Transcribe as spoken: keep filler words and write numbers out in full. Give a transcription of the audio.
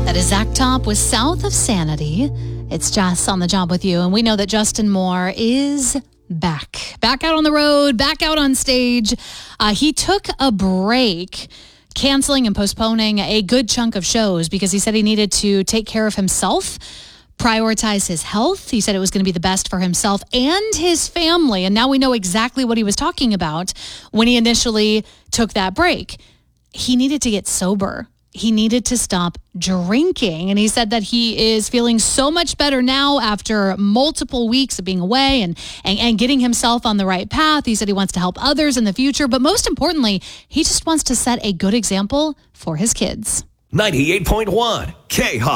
That is Zach Top with South of Sanity. It's Jess on the job with you, and we know that Justin Moore is back. Back out on the road, back out on stage. Uh, he took a break, canceling and postponing a good chunk of shows because he said he needed to take care of himself, prioritize his health. He said it was going to be the best for himself and his family, and now we know exactly what he was talking about when he initially took that break. He needed to get sober. He needed to stop drinking. And he said that he is feeling so much better now after multiple weeks of being away and, and, and getting himself on the right path. He said he wants to help others in the future. But most importantly, he just wants to set a good example for his kids. ninety-eight point one K-Hawk.